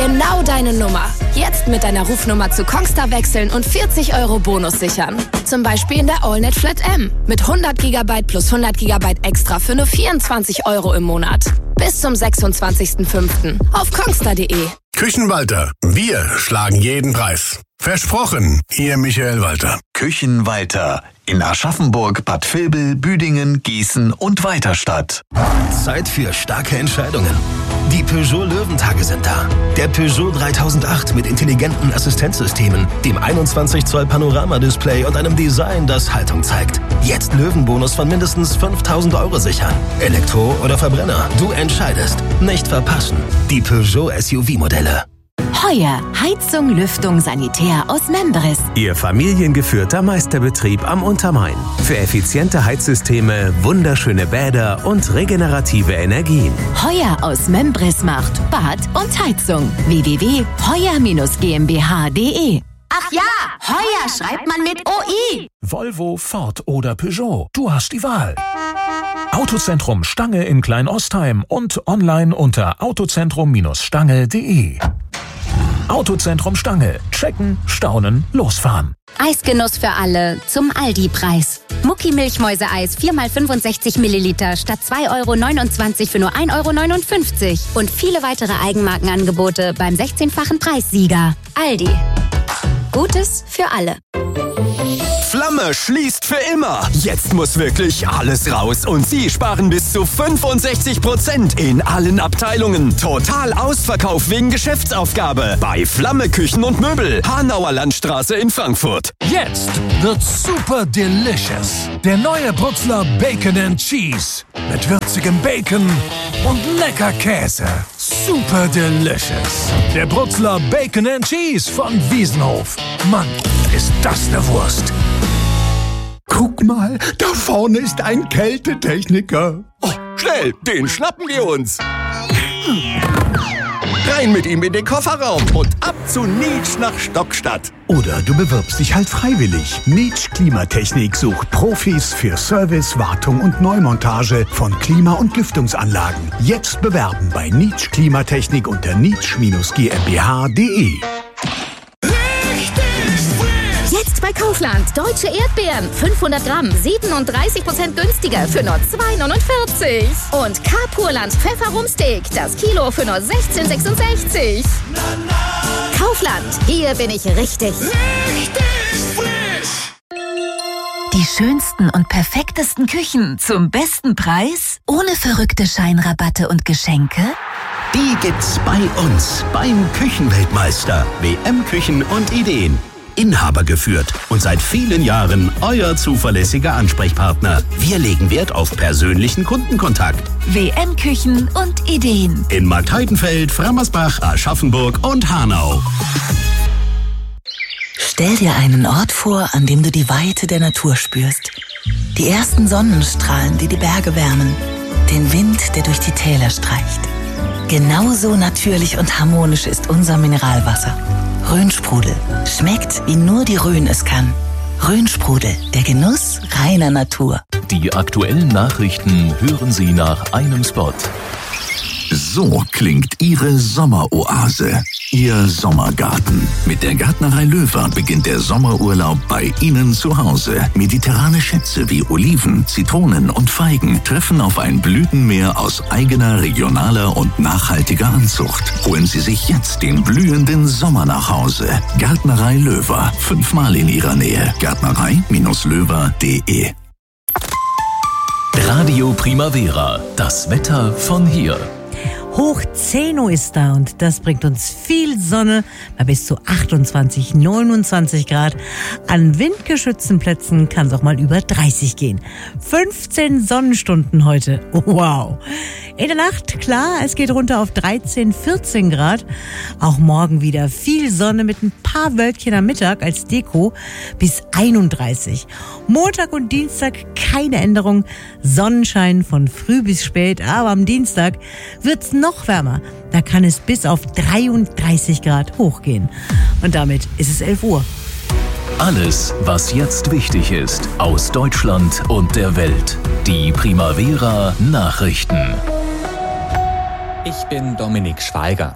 Genau deine Nummer. Jetzt mit deiner Rufnummer zu Kongstar wechseln und 40 € Bonus sichern. Zum Beispiel in der AllNet Flat M. Mit 100 GB plus 100 GB extra für nur 24 € im Monat. Bis zum 26.05. auf kongstar.de. Küchenwalter. Wir schlagen jeden Preis. Versprochen, Ihr Michael Walter. Küchenwalter. In Aschaffenburg, Bad Vilbel, Büdingen, Gießen und Weiterstadt. Zeit für starke Entscheidungen. Die Peugeot Löwentage sind da. Der Peugeot 3008 mit intelligenten Assistenzsystemen, dem 21 Zoll Panoramadisplay und einem Design, das Haltung zeigt. Jetzt Löwenbonus von mindestens 5.000 € sichern. Elektro oder Verbrenner, du entscheidest. Nicht verpassen. Die Peugeot SUV-Modelle. Heuer Heizung, Lüftung, Sanitär aus Membris. Ihr familiengeführter Meisterbetrieb am Untermain. Für effiziente Heizsysteme, wunderschöne Bäder und regenerative Energien. Heuer aus Membris macht Bad und Heizung. www.heuer-gmbh.de. Ach ja, Heuer schreibt man mit OI. Volvo, Ford oder Peugeot. Du hast die Wahl. Autozentrum Stange in Kleinostheim und online unter autozentrum-stange.de. Autozentrum Stange. Checken, staunen, losfahren. Eisgenuss für alle zum Aldi-Preis. Mucki-Milchmäuse-Eis 4x65 Milliliter statt 2,29 € für nur 1,59 € und viele weitere Eigenmarkenangebote beim 16-fachen Preissieger. Aldi. Gutes für alle. Flamme schließt für immer. Jetzt muss wirklich alles raus und Sie sparen bis zu 65% in allen Abteilungen. Total Ausverkauf wegen Geschäftsaufgabe bei Flamme Küchen und Möbel, Hanauer Landstraße in Frankfurt. Jetzt wird super delicious. Der neue Brutzler Bacon and Cheese. Mit würzigem Bacon und lecker Käse. Super delicious. Der Brutzler Bacon and Cheese von Wiesenhof. Mann, ist das eine Wurst. Guck mal, da vorne ist ein Kältetechniker. Oh, schnell, den schnappen wir uns. Rein mit ihm in den Kofferraum und ab zu Nietsch nach Stockstadt. Oder du bewirbst dich halt freiwillig. Nietsch Klimatechnik sucht Profis für Service, Wartung und Neumontage von Klima- und Lüftungsanlagen. Jetzt bewerben bei Nietsch Klimatechnik unter nietsch-gmbh.de. Jetzt bei Kaufland. Deutsche Erdbeeren. 500 Gramm. 37% günstiger für nur 2,49 €. Und Carpurland Pfefferrumsteak. Das Kilo für nur 16,66 €. Kaufland. Hier bin ich richtig. Richtig frisch. Die schönsten und perfektesten Küchen zum besten Preis? Ohne verrückte Scheinrabatte und Geschenke? Die gibt's bei uns, beim Küchenweltmeister. WM Küchen und Ideen. Inhaber geführt und seit vielen Jahren euer zuverlässiger Ansprechpartner. Wir legen Wert auf persönlichen Kundenkontakt. WM Küchen und Ideen. In Marktheidenfeld, Frammersbach, Aschaffenburg und Hanau. Stell dir einen Ort vor, an dem du die Weite der Natur spürst. Die ersten Sonnenstrahlen, die die Berge wärmen. Den Wind, der durch die Täler streicht. Genauso natürlich und harmonisch ist unser Mineralwasser. Rhönsprudel. Schmeckt, wie nur die Rhön es kann. Rhönsprudel, der Genuss reiner Natur. Die aktuellen Nachrichten hören Sie nach einem Spot. So klingt Ihre Sommeroase, Ihr Sommergarten. Mit der Gärtnerei Löwer beginnt der Sommerurlaub bei Ihnen zu Hause. Mediterrane Schätze wie Oliven, Zitronen und Feigen treffen auf ein Blütenmeer aus eigener, regionaler und nachhaltiger Anzucht. Holen Sie sich jetzt den blühenden Sommer nach Hause. Gärtnerei Löwer, 5-mal in Ihrer Nähe. Gärtnerei-löwer.de. Radio Primavera, das Wetter von hier. Hoch 10 Uhr ist da und das bringt uns viel Sonne bei bis zu 28, 29 Grad. An windgeschützten Plätzen kann es auch mal über 30 gehen. 15 Sonnenstunden heute. Wow. In der Nacht, klar, es geht runter auf 13, 14 Grad. Auch morgen wieder viel Sonne mit ein paar Wölkchen am Mittag als Deko bis 31. Montag und Dienstag keine Änderung. Sonnenschein von früh bis spät, aber am Dienstag wird's noch wärmer. Da kann es bis auf 33 Grad hochgehen. Und damit ist es 11 Uhr. Alles, was jetzt wichtig ist, aus Deutschland und der Welt. Die Primavera Nachrichten. Ich bin Dominik Schweiger.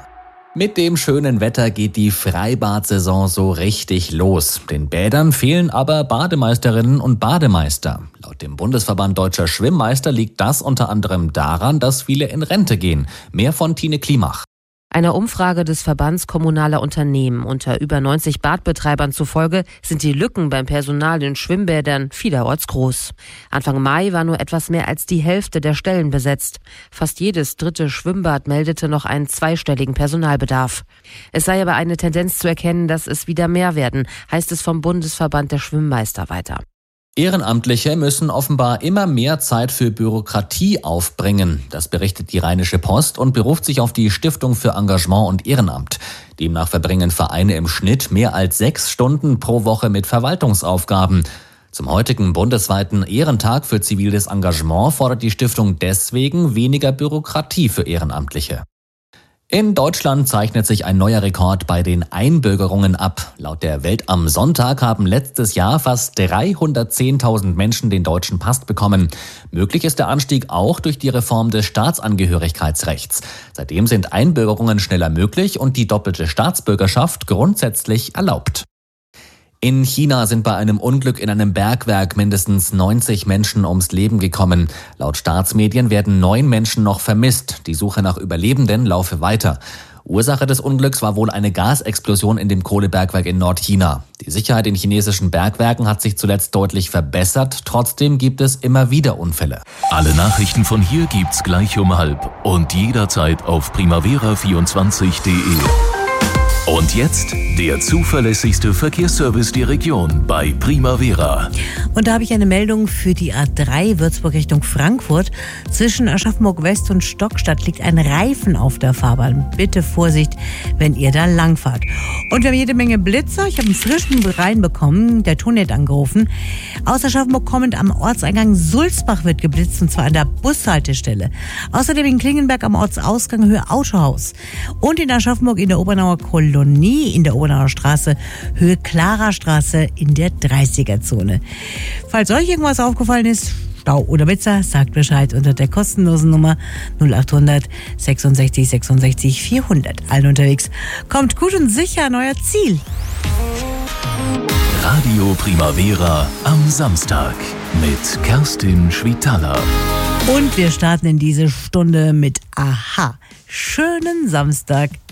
Mit dem schönen Wetter geht die Freibad-Saison so richtig los. Den Bädern fehlen aber Bademeisterinnen und Bademeister. Laut dem Bundesverband Deutscher Schwimmmeister liegt das unter anderem daran, dass viele in Rente gehen. Mehr von Tine Klimach. Einer Umfrage des Verbands kommunaler Unternehmen unter über 90 Badbetreibern zufolge sind die Lücken beim Personal in Schwimmbädern vielerorts groß. Anfang Mai war nur etwas mehr als die Hälfte der Stellen besetzt. Fast jedes dritte Schwimmbad meldete noch einen zweistelligen Personalbedarf. Es sei aber eine Tendenz zu erkennen, dass es wieder mehr werden, heißt es vom Bundesverband der Schwimmmeister weiter. Ehrenamtliche müssen offenbar immer mehr Zeit für Bürokratie aufbringen. Das berichtet die Rheinische Post und beruft sich auf die Stiftung für Engagement und Ehrenamt. Demnach verbringen Vereine im Schnitt mehr als 6 Stunden pro Woche mit Verwaltungsaufgaben. Zum heutigen bundesweiten Ehrentag für ziviles Engagement fordert die Stiftung deswegen weniger Bürokratie für Ehrenamtliche. In Deutschland zeichnet sich ein neuer Rekord bei den Einbürgerungen ab. Laut der Welt am Sonntag haben letztes Jahr fast 310.000 Menschen den deutschen Pass bekommen. Möglich ist der Anstieg auch durch die Reform des Staatsangehörigkeitsrechts. Seitdem sind Einbürgerungen schneller möglich und die doppelte Staatsbürgerschaft grundsätzlich erlaubt. In China sind bei einem Unglück in einem Bergwerk mindestens 90 Menschen ums Leben gekommen. Laut Staatsmedien werden 9 Menschen noch vermisst. Die Suche nach Überlebenden laufe weiter. Ursache des Unglücks war wohl eine Gasexplosion in dem Kohlebergwerk in Nordchina. Die Sicherheit in chinesischen Bergwerken hat sich zuletzt deutlich verbessert. Trotzdem gibt es immer wieder Unfälle. Alle Nachrichten von hier gibt's gleich um 12 und jederzeit auf primavera24.de. Und jetzt der zuverlässigste Verkehrsservice der Region bei Primavera. Und da habe ich eine Meldung für die A3 Würzburg Richtung Frankfurt. Zwischen Aschaffenburg West und Stockstadt liegt ein Reifen auf der Fahrbahn. Bitte Vorsicht, wenn ihr da langfahrt. Und wir haben jede Menge Blitzer. Ich habe einen frischen reinbekommen. Der Toni hat angerufen. Aus Aschaffenburg kommend am Ortseingang Sulzbach wird geblitzt, und zwar an der Bushaltestelle. Außerdem in Klingenberg am Ortsausgang Höhe Autohaus. Und in Aschaffenburg in der Obernauer Kolonie in der Obernauer Straße, Höhe Klarer Straße in der 30er-Zone. Falls euch irgendwas aufgefallen ist, Stau oder Blitzer, sagt Bescheid unter der kostenlosen Nummer 0800 66 66 400. Allen unterwegs. Kommt gut und sicher an euer Ziel. Radio Primavera am Samstag mit Kerstin Schwitaler. Und wir starten in diese Stunde mit Aha. Schönen Samstag.